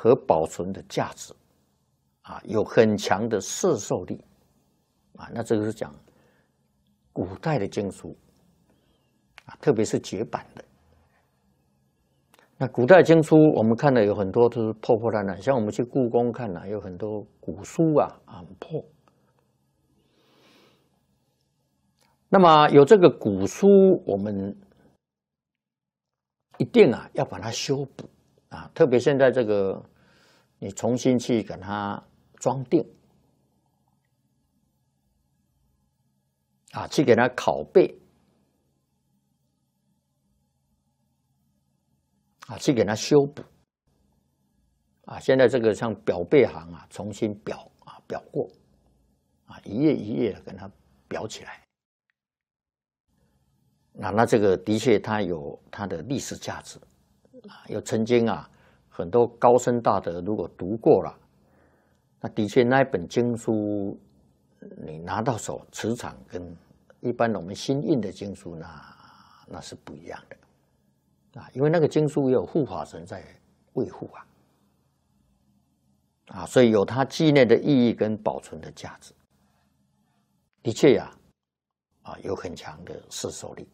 和保存的价值，有很强的摄受力，那这个是讲古代的经书，特别是绝版的。那古代经书我们看的有很多都是破破烂烂，像我们去故宫看有很多古书很破。那么有这个古书，我们一定要把它修补特别现在这个你重新去给它装订去给它拷贝去给它修补现在这个像裱贝行重新裱过一页一页的给它裱起来。那这个的确它有它的历史价值有曾经很多高僧大德如果读过了，那的确那一本经书你拿到手磁场跟一般我们新印的经书那是不一样的因为那个经书也有护法神在维护所以有它纪念的意义跟保存的价值，的确有很强的摄受力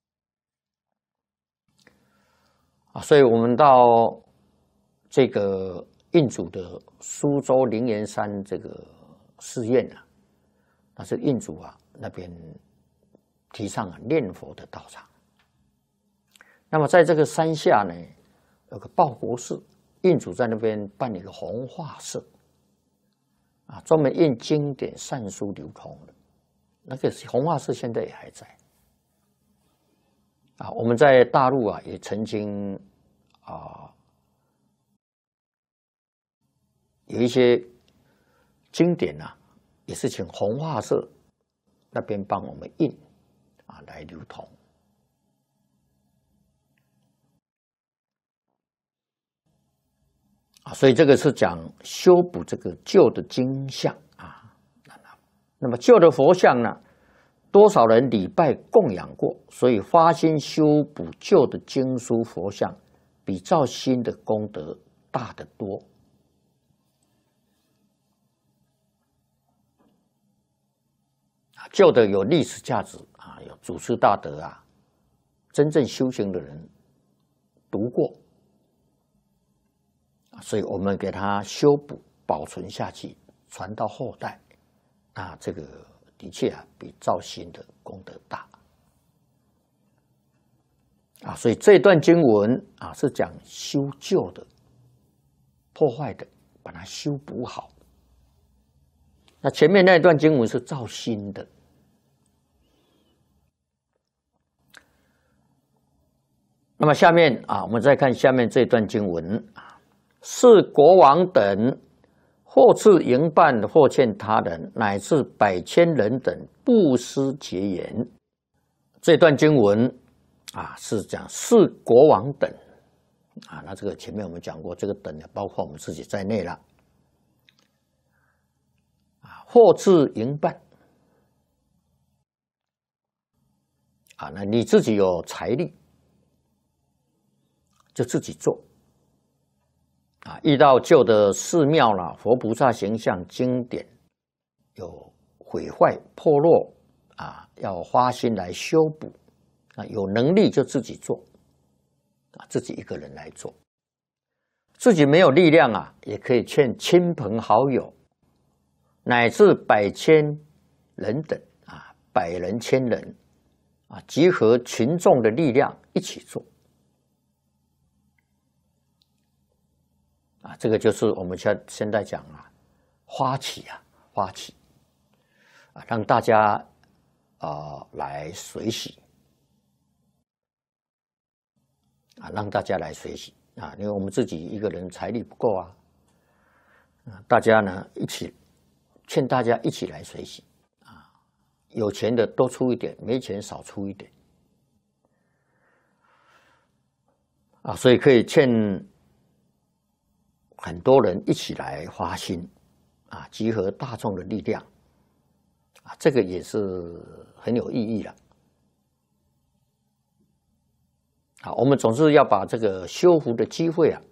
所以我们到这个印祖的苏州灵岩山这个寺院那是印祖那边提倡念佛的道场。那么在这个山下呢，有个报国寺，印祖在那边办了一个弘化社专门印经典善书流通的。那个弘化社现在也还在我们在大陆也曾经有一些经典也是请弘化社那边帮我们印来流通所以这个是讲修补这个旧的经像那么旧的佛像呢，多少人礼拜供养过，所以发心修补旧的经书佛像，比造新的功德大得多。旧的有历史价值有祖师大德真正修行的人读过所以我们给它修补保存下去，传到后代这个的确比造新的功德大所以这段经文是讲修旧的、破坏的，把它修补好。那前面那段经文是造新的。那么下面我们再看下面这段经文是国王等或赐营办，或欠他人，乃至百千人等布施结缘。这段经文是讲是国王等那这个前面我们讲过，这个等包括我们自己在内了或赐营办那你自己有财力就自己做遇到旧的寺庙啦、佛菩萨形象、经典有毁坏破落要花心来修补有能力就自己做自己一个人来做。自己没有力量也可以劝亲朋好友，乃至百千人等百人千人集合群众的力量一起做这个就是我们现在讲发起发起让大家来随喜让大家来随喜因为我们自己一个人财力不够大家呢一起劝大家一起来随喜有钱的多出一点，没钱少出一点所以可以劝很多人一起来发心集合大众的力量这个也是很有意义了我们总是要把这个修福的机会